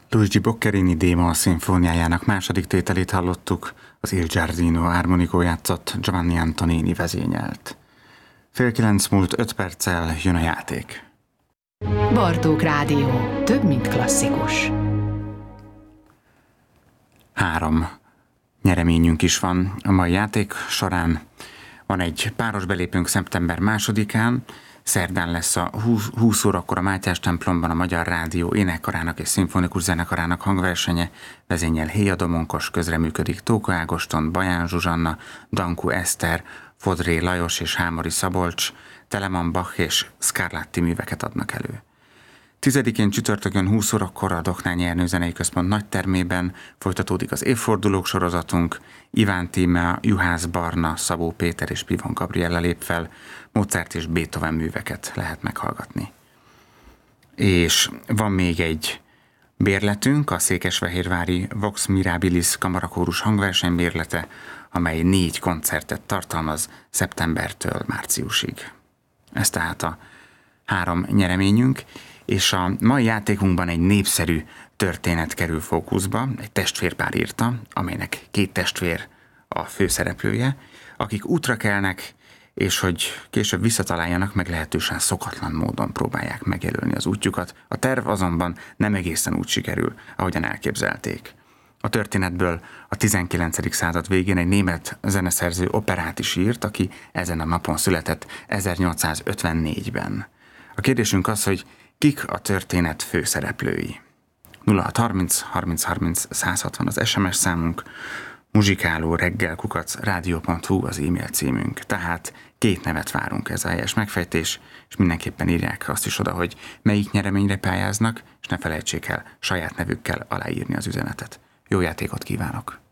Luigi Boccherini Démon szimfóniájának második tételét hallottuk, az Il Giardino Armonico játszott, Giovanni Antonini vezényelt. 8:30 múlt 5 perccel jön a játék. Bartók Rádió. Több, mint klasszikus. 3 nyereményünk is van a mai játék során. Van egy páros belépőnk szeptember 2-án, szerdán lesz a 20 órakor a Mátyás templomban a Magyar Rádió énekkarának és szimfonikus zenekarának hangversenye, vezényel Héja Domonkos, közreműködik Tóka Ágoston, Baján Zsuzsanna, Dankú Eszter, Fodré Lajos és Hámori Szabolcs, Telemann Bach és Scarlatti műveket adnak elő. 10-én csütörtökön 20 órakor a Doknányi Ernő Zenei Központ nagytermében folytatódik az évfordulók sorozatunk. Iván Tímea, Juhász Barna, Szabó Péter és Pivon Gabriella lép fel, Mozart és Beethoven műveket lehet meghallgatni. És van még egy bérletünk, a székesfehérvári Vox Mirabilis kamarakórus hangverseny bérlete, amely 4 koncertet tartalmaz szeptembertől márciusig. Ez tehát a 3 nyereményünk, és a mai játékunkban egy népszerű történet kerül fókuszba, egy testvérpár írta, amelynek 2 testvér a főszereplője, akik útra kelnek, és hogy később visszataláljanak, meglehetősen szokatlan módon próbálják megjelölni az útjukat. A terv azonban nem egészen úgy sikerül, ahogyan elképzelték. A történetből a 19. század végén egy német zeneszerző operát is írt, aki ezen a napon született 1854-ben. A kérdésünk az, hogy kik a történet főszereplői? 0630 30 30 160 az SMS számunk, muzsikálóreggel@radio.hu az e-mail címünk. Tehát 2 nevet várunk, ez a helyes megfejtés, és mindenképpen írják azt is oda, hogy melyik nyereményre pályáznak, és ne felejtsék el saját nevükkel aláírni az üzenetet. Jó játékot kívánok!